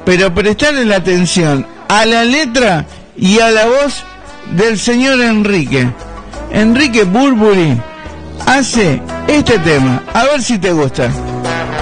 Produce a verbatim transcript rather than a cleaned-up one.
pero prestarle la atención a la letra y a la voz del señor Enrique. Enrique Bunbury hace este tema, a ver si te gusta.